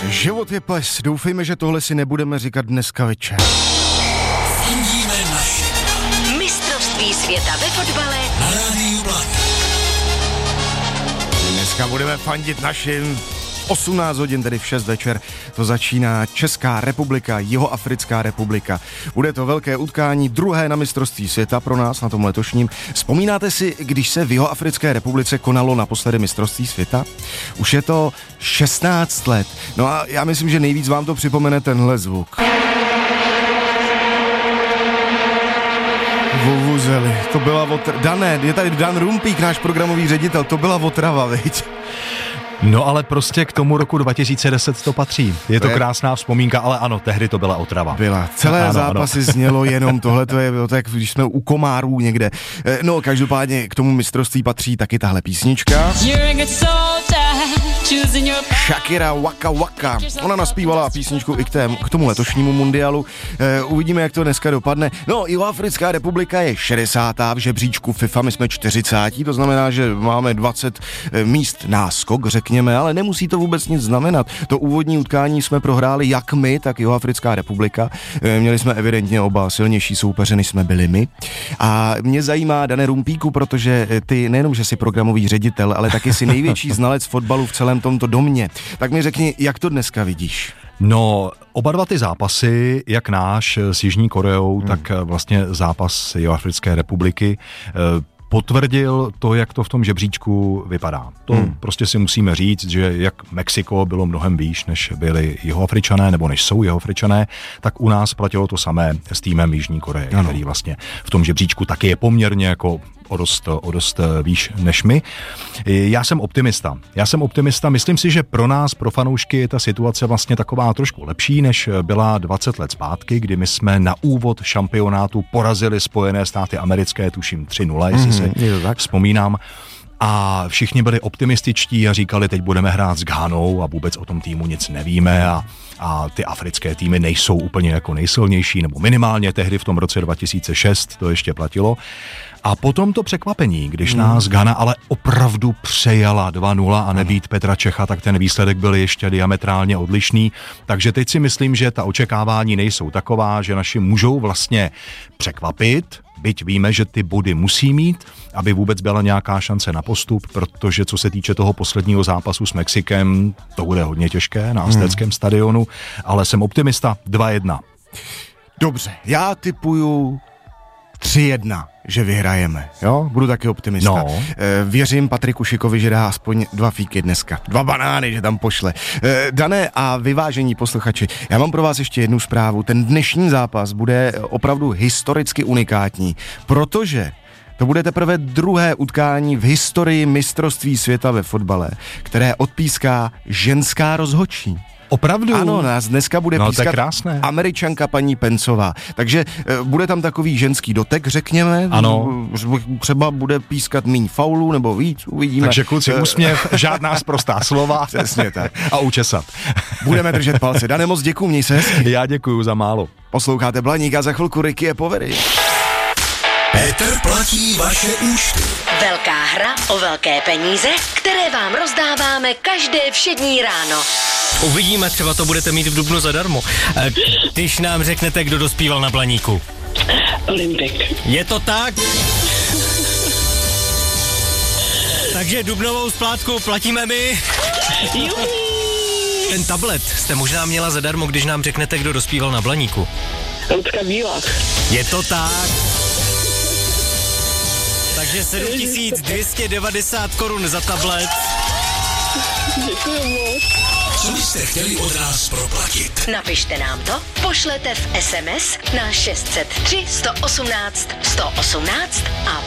Život je ples, doufejme, že tohle si nebudeme říkat dneska večer. Fandíme naše. Mistrovství světa ve fotbale Na Rádiu Blaník. Dneska budeme fandit našim 18 hodin, tedy v 6 večer, to začíná Česká republika, Jihoafrická republika. Bude to velké utkání, druhé na mistrovství světa pro nás na tom letošním. Vzpomínáte si, když se v Jihoafrické republice konalo naposledy mistrovství světa? Už je to 16 let. No a já myslím, že nejvíc vám to připomene tenhle zvuk. Vuvuzeli, to byla otrava. Dané, je tady Dan Rumpík, náš programový ředitel, to byla otrava, viď? No ale prostě k tomu roku 2010 to patří. Je to krásná vzpomínka, ale ano, tehdy to byla otrava. Byla. Celé zápasy znělo jenom tohle, to je tak, když jsme u komárů někde. No, každopádně k tomu mistrovství patří taky tahle písnička. Shakira Waka Waka. Ona naspívala písničku i k tomu letošnímu mundialu. Uvidíme, jak to dneska dopadne. No, Jihoafrická republika je 60. v žebříčku FIFA, my jsme 40. To znamená, že máme 20 míst náskok, řekněme, ale nemusí to vůbec nic znamenat. To úvodní utkání jsme prohráli jak my, tak Jihoafrická republika. Měli jsme evidentně oba silnější soupeře, než jsme byli my. A mě zajímá, Dane Rumpíku, protože ty nejenom, že jsi programový ředitel, ale taky jsi největší znalec fotbalu v celém tomto domě. Tak mi řekni, jak to dneska vidíš? No, oba dva ty zápasy, jak náš s Jižní Koreou, tak vlastně zápas Jihoafrické republiky, potvrdil to, jak to v tom žebříčku vypadá. To prostě si musíme říct, že jak Mexiko bylo mnohem výš, než byli Jihoafričané, nebo než jsou Jihoafričané, tak u nás platilo to samé s týmem Jižní Koreje, který vlastně v tom žebříčku taky je poměrně jako o dost výš než my. Já jsem optimista. Myslím si, že pro nás, pro fanoušky, je ta situace vlastně taková trošku lepší, než byla 20 let zpátky, kdy my jsme na úvod šampionátu porazili Spojené státy americké, tuším 3-0, jestli si vzpomínám. A všichni byli optimističtí a říkali, teď budeme hrát s Ghanou a vůbec o tom týmu nic nevíme a ty africké týmy nejsou úplně jako nejsilnější, nebo minimálně tehdy v tom roce 2006 to ještě platilo. A potom to překvapení, když nás Ghana ale opravdu přejala 2-0 a nebýt Petra Čecha, tak ten výsledek byl ještě diametrálně odlišný. Takže teď si myslím, že ta očekávání nejsou taková, že naši můžou vlastně překvapit, byť víme, že ty body musí mít, aby vůbec byla nějaká šance na postup, protože co se týče toho posledního zápasu s Mexikem, to bude hodně těžké na Aztéckém stadionu, ale jsem optimista, 2-1. Dobře, já tipuju 3-1, že vyhrajeme, jo? Budu taky optimista. No. Věřím Patriku Šikovi, že dá aspoň 2 fíky dneska. 2 banány, že tam pošle. Dané a vyvážení posluchači, já mám pro vás ještě jednu zprávu. Ten dnešní zápas bude opravdu historicky unikátní, protože to bude teprve druhé utkání v historii mistrovství světa ve fotbale, které odpíská ženská rozhodčí. Opravdu? Ano, nás dneska bude pískat Američanka paní Pencová. Takže bude tam takový ženský dotek, řekněme. Ano. Třeba bude pískat míň faulů nebo víc, uvidíme. Takže kluci, úsměv, žádná sprostá slova. Přesně tak. A učesat. Budeme držet palce. Dane, moc děkuju, měj se hezky. Já děkuju za málo. Posloucháte Blaník a za chvilku Ricky je povedy. Petr platí vaše účty. Velká hra o velké peníze, které vám rozdáváme každé všední ráno. Uvidíme, třeba to budete mít v dubnu zadarmo. Když nám řeknete, kdo dospíval na Blaníku. Olympik. Je to tak? Takže dubnovou splátku platíme my. Ten tablet jste možná měla zadarmo, když nám řeknete, kdo dospíval na Blaníku. Lucka Bílák. Je to tak. Takže 7290 korun za tablet. Děkuji moc. Co byste chtěli od nás proplatit? Napište nám to, pošlete v SMS na 603 118 118 a